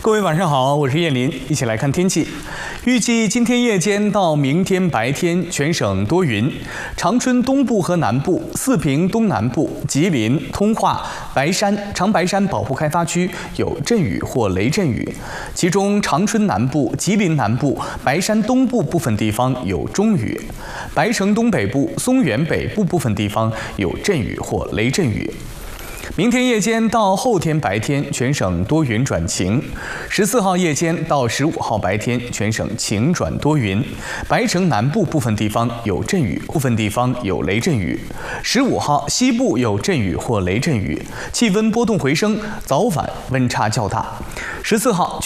各位晚上好，我是叶林，一起来看天气。预计今天夜间到明天白天，全省多云，长春东部和南部、四平东南部、吉林、通化、白山、长白山保护开发区有阵雨或雷阵雨，其中长春南部、吉林南部、白山东部部分地方有中雨，白城东北部、松原北部部分地方有阵雨或雷阵雨。明天夜间到后天白天，全省多云转晴。14号夜间到15号白天，全省晴转多云。白城南部部分地方有阵雨，部分地方有雷阵雨。15号西部有阵雨或雷阵雨，气温波动回升，早晚温差较大。14号。